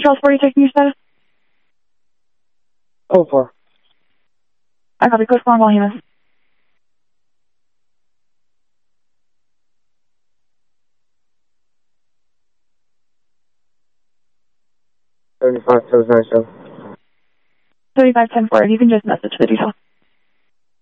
Charles 40, taking your status. Oh, 4. I copy. Code 4 on Wahimas. 75, 79, 35, 10 4. You can just message the detail.